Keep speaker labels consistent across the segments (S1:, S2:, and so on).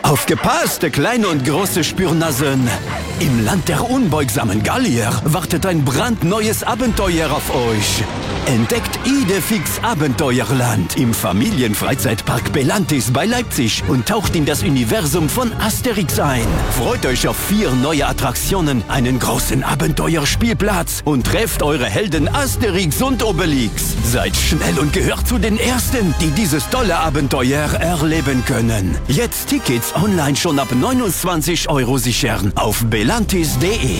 S1: Aufgepasst, kleine und große Spürnasen! Im Land der unbeugsamen Gallier wartet ein brandneues Abenteuer auf euch. Entdeckt Idefix Abenteuerland im Familienfreizeitpark Belantis bei Leipzig und taucht in das Universum von Asterix ein. Freut euch auf 4 neue Attraktionen, einen großen Abenteuerspielplatz und trefft eure Helden Asterix und Obelix. Seid schnell und gehört zu den Ersten, die dieses tolle Abenteuer erleben können. Jetzt Tickets online schon ab 29 € sichern auf belantis.de.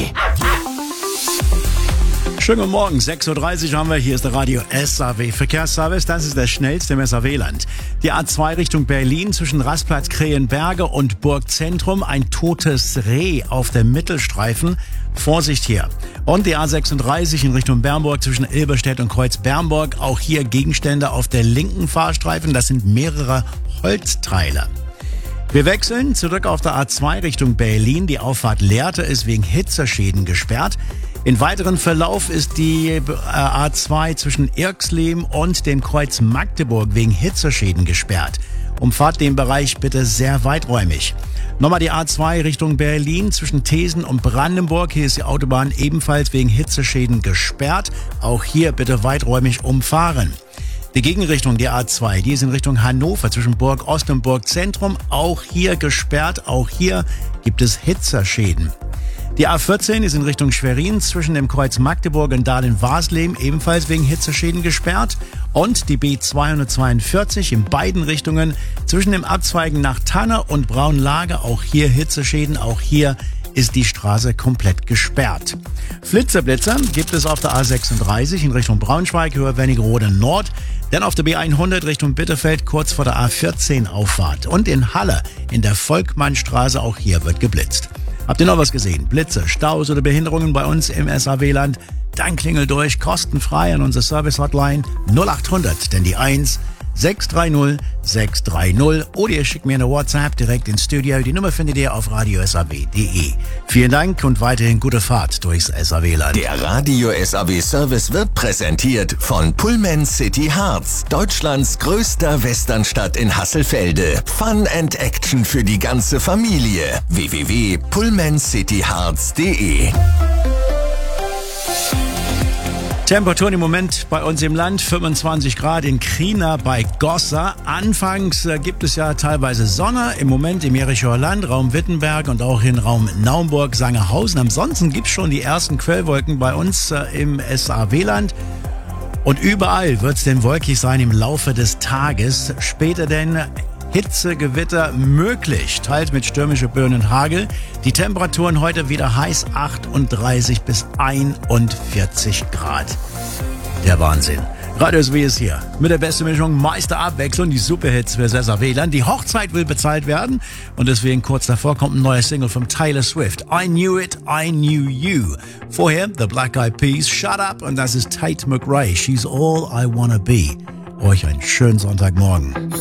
S2: Schönen guten Morgen, 6.30 Uhr haben wir, hier ist der Radio SAW Verkehrsservice, das ist der schnellste im SAW-Land. Die A2 Richtung Berlin zwischen Rastplatz Krähenberge und Burgzentrum, ein totes Reh auf dem Mittelstreifen, Vorsicht hier. Und die A36 in Richtung Bernburg zwischen Ilberstedt und Kreuz-Bernburg, auch hier Gegenstände auf der linken Fahrstreifen, das sind mehrere Holzteile. Wir wechseln zurück auf der A2 Richtung Berlin, die Auffahrt Lehrte ist wegen Hitzeschäden gesperrt. In weiteren Verlauf ist die A2 zwischen Irxleben und dem Kreuz Magdeburg wegen Hitzeschäden gesperrt. Umfahrt den Bereich bitte sehr weiträumig. Nochmal die A2 Richtung Berlin zwischen Thesen und Brandenburg. Hier ist die Autobahn ebenfalls wegen Hitzeschäden gesperrt. Auch hier bitte weiträumig umfahren. Die Gegenrichtung der A2, die ist in Richtung Hannover zwischen Burg Ost und Burg Zentrum. Auch hier gesperrt. Auch hier gibt es Hitzeschäden. Die A14 ist in Richtung Schwerin zwischen dem Kreuz Magdeburg und Dahlem-Warsleben ebenfalls wegen Hitzeschäden gesperrt. Und die B242 in beiden Richtungen zwischen dem Abzweigen nach Tanne und Braunlage. Auch hier Hitzeschäden, auch hier ist die Straße komplett gesperrt. Flitzer gibt es auf der A36 in Richtung Braunschweig, Höhe Wernigerode Nord. Dann auf der B100 Richtung Bitterfeld kurz vor der A14 Auffahrt. Und in Halle in der Volkmannstraße, auch hier wird geblitzt. Habt ihr noch was gesehen? Blitze, Staus oder Behinderungen bei uns im SAW-Land? Dann klingelt durch, kostenfrei an unsere Service-Hotline 0800, denn die 1 630 630. Oder ihr schickt mir eine WhatsApp direkt ins Studio. Die Nummer findet ihr auf radiosaw.de. Vielen Dank und weiterhin gute Fahrt durchs SAW-Land.
S3: Der Radio SAW Service wird präsentiert von Pullman City Harz, Deutschlands größter Westernstadt in Hasselfelde. Fun and Action für die ganze Familie. www.pullmancityharz.de.
S2: Temperaturen im Moment bei uns im Land, 25 Grad in Krina bei Gossa. Anfangs gibt es ja teilweise Sonne, im Moment im Jerichoer Land, Raum Wittenberg und auch in Raum Naumburg, Sangerhausen. Ansonsten gibt es schon die ersten Quellwolken bei uns im SAW-Land. Und überall wird es denn wolkig sein im Laufe des Tages. Später denn Hitzegewitter möglich, teils mit stürmischer Böen und Hagel. Die Temperaturen heute wieder heiß, 38 bis 41 Grad. Der Wahnsinn. Radio SAW ist hier mit der besten Mischung, meiste Abwechslung, die Superhits für SAW-Land. Die Hochzeit will bezahlt werden und deswegen kurz davor kommt ein neuer Single von Taylor Swift. I Knew It, I Knew You. Vorher The Black Eyed Peas, Shut Up, und das ist Tate McRae. She's All I Wanna Be. Euch einen schönen Sonntagmorgen.